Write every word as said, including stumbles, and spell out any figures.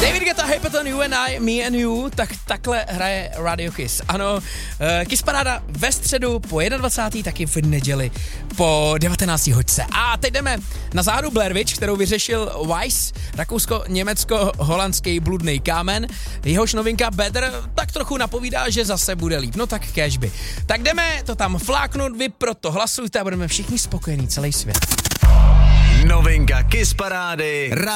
David Guetta, Hyperton, You and I, Me and You, tak takhle hraje Radio Kiss. Ano, Kiss Paráda ve středu po dvacáté první taky v neděli po devatenácté hodce. A teď jdeme na záhadu Blair Witch, kterou vyřešil Weiss, rakousko-německo-holandský bludný kámen. Jehož novinka Better tak trochu napovídá, že zase bude líp. No tak kéžby. Tak jdeme to tam fláknout, vy proto hlasujte a budeme všichni spokojení, celý svět. Novinka Kiss Parády.